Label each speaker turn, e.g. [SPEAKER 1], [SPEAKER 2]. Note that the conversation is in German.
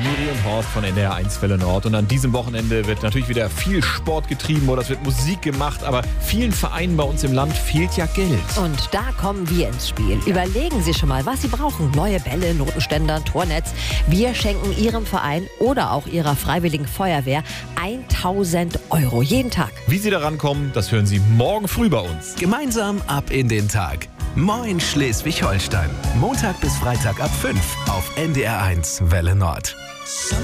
[SPEAKER 1] Juri und Horst von NDR1 Welle Nord. Und an diesem Wochenende wird natürlich wieder viel Sport getrieben oder es wird Musik gemacht. Aber vielen Vereinen bei uns im Land fehlt ja Geld.
[SPEAKER 2] Und da kommen wir ins Spiel. Überlegen Sie schon mal, was Sie brauchen. Neue Bälle, Notenständer, Tornetz. Wir schenken Ihrem Verein oder auch Ihrer Freiwilligen Feuerwehr 1.000 € jeden Tag.
[SPEAKER 1] Wie Sie daran kommen, das hören Sie morgen früh bei uns.
[SPEAKER 3] Gemeinsam ab in den Tag. Moin Schleswig-Holstein. Montag bis Freitag ab 5 auf NDR1 Welle Nord.